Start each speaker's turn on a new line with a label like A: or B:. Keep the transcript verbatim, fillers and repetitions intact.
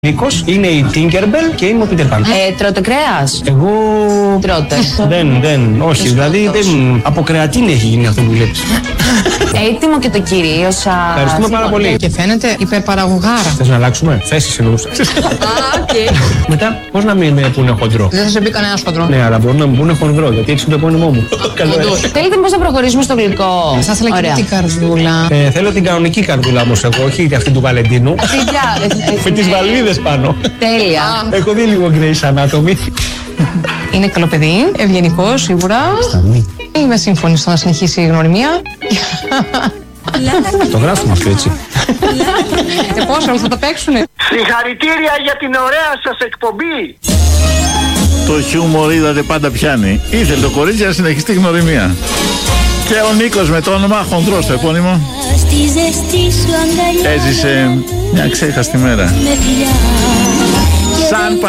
A: Νίκος, είναι η Tinkerbell και είμαι ο Peter Pan.
B: Ε, τρώτε κρέας?
A: Εγώ...
B: Τρώτε.
A: Δεν, δεν, όχι, δηλαδή δεν, από κρεατίνη έχει γίνει αυτό που βλέπεις.
B: Έτοιμο και το κυρίως.
A: Ευχαριστούμε πάρα πολύ.
C: Και φαίνεται υπερπαραγωγάρα.
A: Θες να αλλάξουμε? Θέσεις εννοούσα.
B: Α, οκ.
A: Μετά, πώς να μην με πούνε χοντρό?
C: Δεν θα σε πει κανένας χοντρό.
A: Ναι, αλλά μπορούν να μου πούνε χοντρό, γιατί έτσι είναι το επώνυμό μου. Καλό έτσι.
B: Θέλετε πώς να προχωρήσουμε στο γλυκό?
C: Θα ήθελα και την καρδούλα.
A: Ε, θέλω την κανονική καρδούλα όμως εγώ, όχι αυτή του Βαλεντίνου. Με τις βαλβίδες πάνω.
B: Τέλεια.
A: Έχω δει λίγο Grey's Anatomy.
C: Είναι καλό παιδί, ευγενικό σίγουρα. Είμαι σύμφωνη στο να συνεχίσει η γνωριμία.
A: Το γράφουμε αυτό έτσι.
C: Και πώς όλοι θα το παίξουνε.
D: Συγχαρητήρια για την ωραία σας εκπομπή.
E: Το χιούμορ είδατε πάντα πιάνει. Ήθελε το κορίτσι να συνεχίσει τη γνωριμία. Και ο Νίκος με το όνομα χοντρό στο επώνυμο έζησε μια ξέχαστη μέρα. Σαν